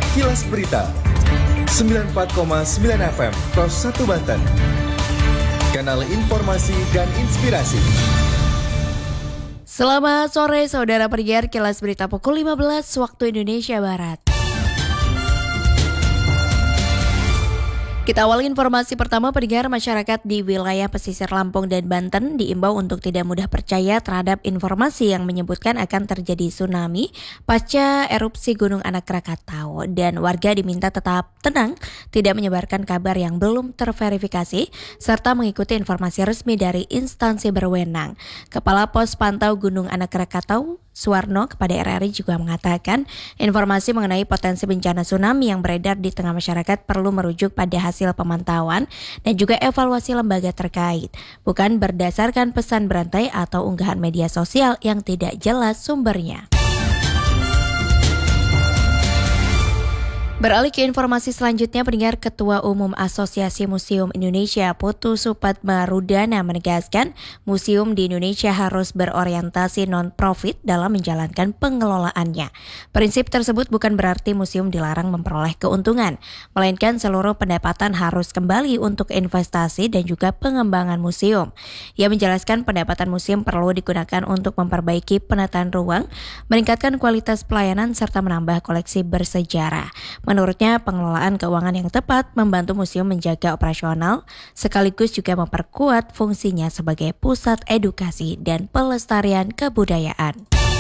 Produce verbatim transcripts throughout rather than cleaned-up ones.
Kilas Berita sembilan puluh empat koma sembilan F M Pros satu Banten. Kanal informasi dan inspirasi. Selamat sore saudara pendengar Kilas Berita pukul lima belas waktu Indonesia Barat. Kita awali informasi pertama, pendengar. Masyarakat di wilayah pesisir Lampung dan Banten diimbau untuk tidak mudah percaya terhadap informasi yang menyebutkan akan terjadi tsunami pasca erupsi Gunung Anak Krakatau, dan warga diminta tetap tenang, tidak menyebarkan kabar yang belum terverifikasi, serta mengikuti informasi resmi dari instansi berwenang. Kepala Pos Pantau Gunung Anak Krakatau, Suwarno, kepada R R I juga mengatakan informasi mengenai potensi bencana tsunami yang beredar di tengah masyarakat perlu merujuk pada hasil pemantauan dan juga evaluasi lembaga terkait, bukan berdasarkan pesan berantai atau unggahan media sosial yang tidak jelas sumbernya. Beralih ke informasi selanjutnya, pendengar. Ketua Umum Asosiasi Museum Indonesia Putu Supatmarudana menegaskan museum di Indonesia harus berorientasi non-profit dalam menjalankan pengelolaannya. Prinsip tersebut bukan berarti museum dilarang memperoleh keuntungan, melainkan seluruh pendapatan harus kembali untuk investasi dan juga pengembangan museum. Ia menjelaskan pendapatan museum perlu digunakan untuk memperbaiki penataan ruang, meningkatkan kualitas pelayanan, serta menambah koleksi bersejarah. Menurutnya, pengelolaan keuangan yang tepat membantu museum menjaga operasional, sekaligus juga memperkuat fungsinya sebagai pusat edukasi dan pelestarian kebudayaan.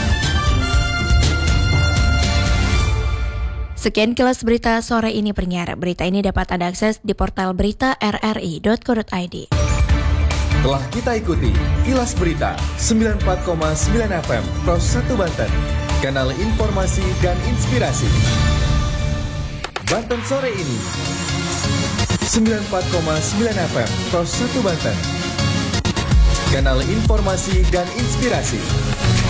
Sekian Kilas Berita sore ini, pendengar. Berita ini dapat Anda akses di portal berita r r i dot co dot i d. Telah kita ikuti Kilas Berita sembilan puluh empat koma sembilan F M Pros satu Banten. Kanal informasi dan inspirasi. Banten sore ini sembilan puluh empat koma sembilan F M Pros satu Banten. Kanal informasi dan inspirasi.